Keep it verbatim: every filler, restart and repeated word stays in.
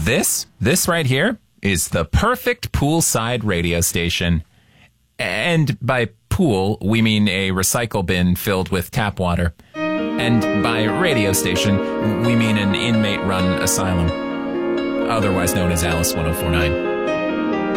This, this right here, is the perfect poolside radio station. And by pool, we mean a recycle bin filled with tap water. And by radio station, we mean an inmate-run asylum, otherwise known as Alice one oh four nine.